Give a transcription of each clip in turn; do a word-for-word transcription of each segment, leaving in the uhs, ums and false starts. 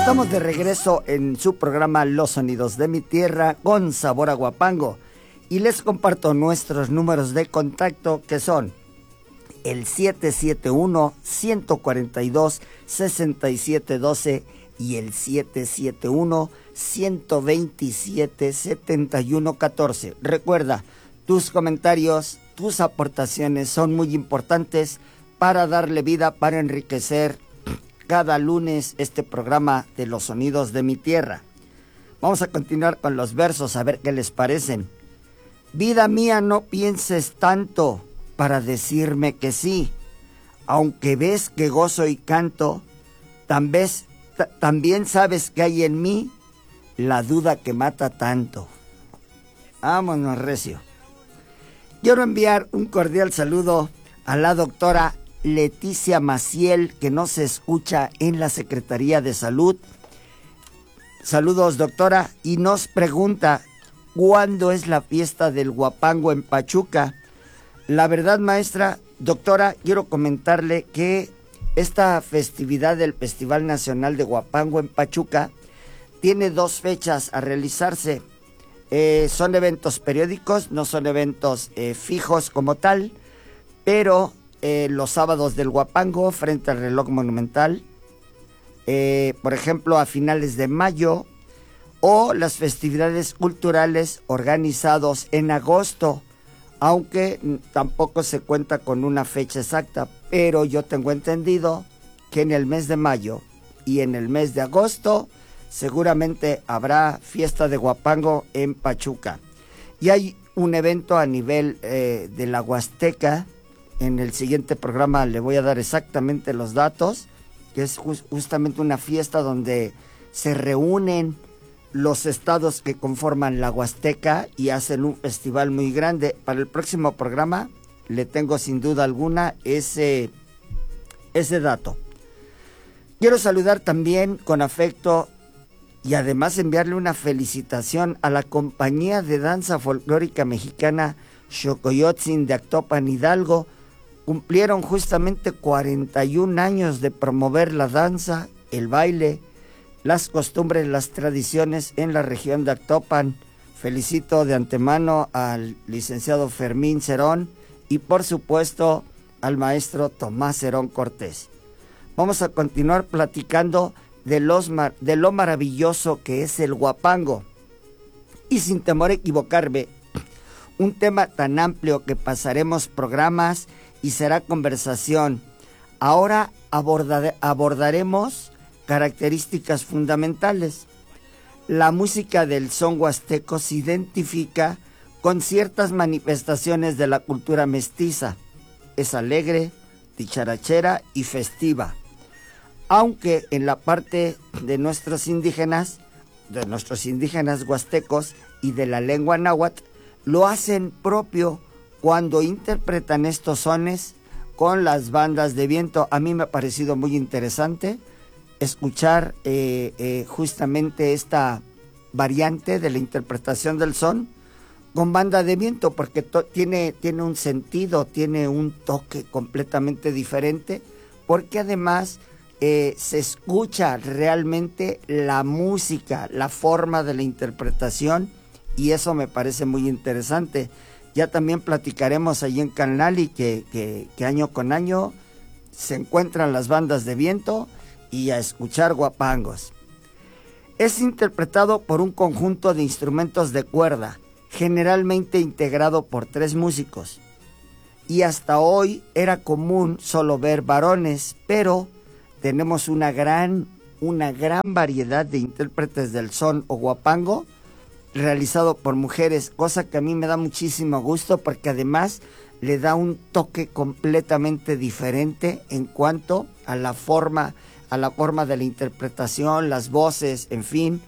Estamos de regreso en su programa Los Sonidos de mi Tierra con sabor a guapango y les comparto nuestros números de contacto que son el siete siete uno, uno cuatro dos, seis siete uno dos y el siete siete uno, uno dos siete, siete uno uno cuatro. Recuerda, tus comentarios, tus aportaciones son muy importantes para darle vida, para enriquecer cada lunes este programa de Los Sonidos de mi Tierra. Vamos a continuar con los versos, a ver qué les parecen. Vida mía, no pienses tanto para decirme que sí, aunque ves que gozo y canto, tam ves, también sabes que hay en mí la duda que mata tanto. Vámonos, recio. Quiero enviar un cordial saludo a la doctora Leticia Maciel, que nos escucha en la Secretaría de Salud. Saludos, doctora, y nos pregunta ¿cuándo es la fiesta del guapango en Pachuca? La verdad, maestra, doctora, quiero comentarle que esta festividad del Festival Nacional de Guapango en Pachuca tiene dos fechas a realizarse. Eh, son eventos periódicos, no son eventos eh, fijos como tal, pero eh, los sábados del guapango frente al reloj monumental, eh, por ejemplo, a finales de mayo, o las festividades culturales organizados en agosto, aunque tampoco se cuenta con una fecha exacta, pero yo tengo entendido que en el mes de mayo y en el mes de agosto seguramente habrá fiesta de guapango en Pachuca. Y hay un evento a nivel eh, de la Huasteca. En el siguiente programa le voy a dar exactamente los datos, que es just, justamente una fiesta donde se reúnen los estados que conforman la Huasteca y hacen un festival muy grande. Para el próximo programa le tengo sin duda alguna ese, ese dato. Quiero saludar también con afecto y además enviarle una felicitación a la compañía de danza folclórica mexicana Xocoyotzin de Actopan, Hidalgo. Cumplieron justamente cuarenta y un años de promover la danza, el baile, las costumbres, las tradiciones en la región de Actopan. Felicito de antemano al licenciado Fermín Cerón y por supuesto al maestro Tomás Cerón Cortés. Vamos a continuar platicando de, los, de lo maravilloso que es el guapango. Y sin temor a equivocarme, un tema tan amplio que pasaremos programas y será conversación. Ahora abordare, abordaremos características fundamentales. La música del son huasteco se identifica con ciertas manifestaciones de la cultura mestiza. Es alegre, dicharachera y festiva. Aunque en la parte de nuestros indígenas, de nuestros indígenas huastecos y de la lengua náhuatl, lo hacen propio cuando interpretan estos sones con las bandas de viento. A mí me ha parecido muy interesante escuchar eh, eh, justamente esta variante de la interpretación del son con banda de viento, porque tiene, tiene un sentido, tiene un toque completamente diferente, porque además eh, se escucha realmente la música, la forma de la interpretación, y eso me parece muy interesante. Ya también platicaremos allí en Canali que, que, que año con año se encuentran las bandas de viento y a escuchar guapangos. Es interpretado por un conjunto de instrumentos de cuerda, generalmente integrado por tres músicos. Y hasta hoy era común solo ver varones, pero tenemos una gran, una gran variedad de intérpretes del son o guapango realizado por mujeres, cosa que a mí me da muchísimo gusto porque además le da un toque completamente diferente en cuanto a la forma, a la forma de la interpretación, las voces, en fin.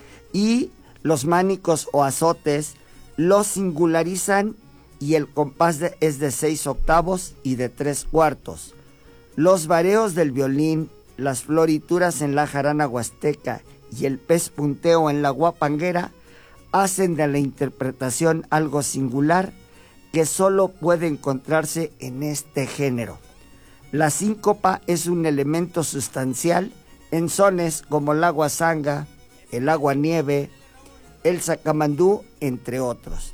Y los mánicos o azotes los singularizan y el compás de, es de seis octavos y de tres cuartos. Los vareos del violín, las florituras en la jarana huasteca y el pespunteo en la guapanguera hacen de la interpretación algo singular que solo puede encontrarse en este género. La síncopa es un elemento sustancial en sones como el aguasanga, el aguanieve, el sacamandú, entre otros.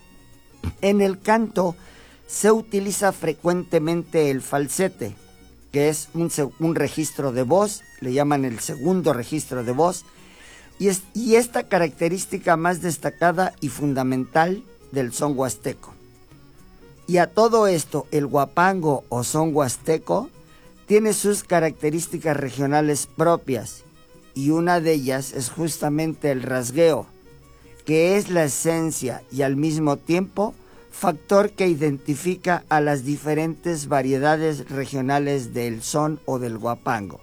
En el canto se utiliza frecuentemente el falsete, que es un, un registro de voz, le llaman el segundo registro de voz, y, es, y esta característica más destacada y fundamental del son huasteco. Y a todo esto, el huapango o son huasteco tiene sus características regionales propias, y una de ellas es justamente el rasgueo, que es la esencia y al mismo tiempo factor que identifica a las diferentes variedades regionales del son o del huapango.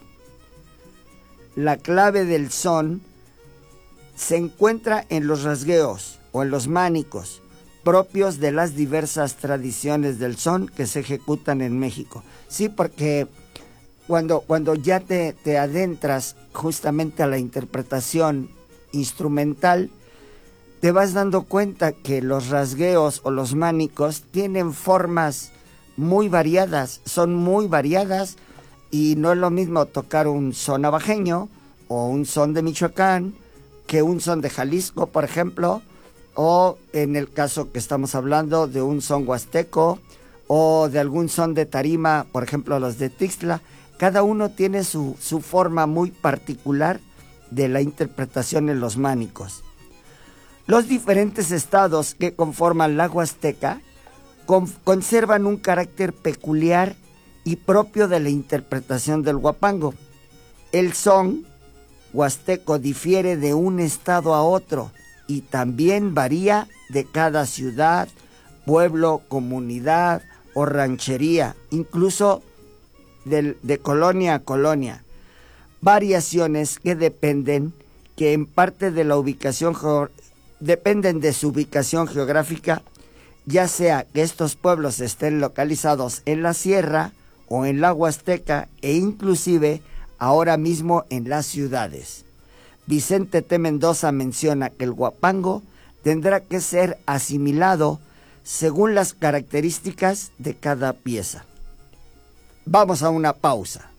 La clave del son se encuentra en los rasgueos o en los mánicos, propios de las diversas tradiciones del son que se ejecutan en México. Sí, porque cuando, cuando ya te, te adentras justamente a la interpretación instrumental, te vas dando cuenta que los rasgueos o los mánicos tienen formas muy variadas, son muy variadas, y no es lo mismo tocar un son navajeño o un son de Michoacán que un son de Jalisco, por ejemplo, o en el caso que estamos hablando de un son huasteco o de algún son de tarima, por ejemplo los de Tixla. Cada uno tiene su, su forma muy particular de la interpretación en los mánicos. Los diferentes estados que conforman la Huasteca con, conservan un carácter peculiar y propio de la interpretación del huapango. El son huasteco difiere de un estado a otro y también varía de cada ciudad, pueblo, comunidad o ranchería, incluso de, de colonia a colonia. Variaciones que dependen que en parte de la ubicación geográfica dependen de su ubicación geográfica, ya sea que estos pueblos estén localizados en la sierra o en la Huasteca e inclusive ahora mismo en las ciudades. Vicente T. Mendoza menciona que el huapango tendrá que ser asimilado según las características de cada pieza. Vamos a una pausa.